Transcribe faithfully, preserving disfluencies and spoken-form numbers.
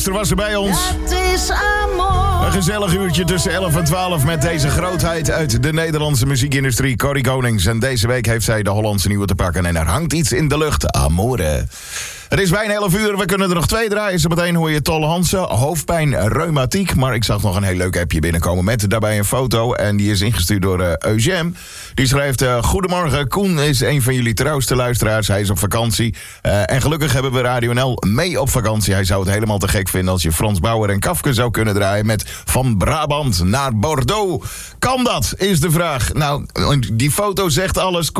Gisteren was ze bij ons. Dat is amor. Een gezellig uurtje tussen elf en twaalf met deze grootheid uit de Nederlandse muziekindustrie, Corrie Konings. En deze week heeft zij de Hollandse nieuwe te pakken en er hangt iets in de lucht. Amore. Het is bijna elf uur, we kunnen er nog twee draaien. Zometeen hoor je Tolle Hansen, hoofdpijn, reumatiek. Maar ik zag nog een heel leuk appje binnenkomen met daarbij een foto. En die is ingestuurd door uh, Eugène. Die schrijft, uh, goedemorgen, Koen is een van jullie trouwste luisteraars. Hij is op vakantie. Uh, en gelukkig hebben we Radio N L mee op vakantie. Hij zou het helemaal te gek vinden als je Frans Bauer en Kafke zou kunnen draaien met Van Brabant naar Bordeaux. Kan dat, is de vraag. Nou, die foto zegt alles.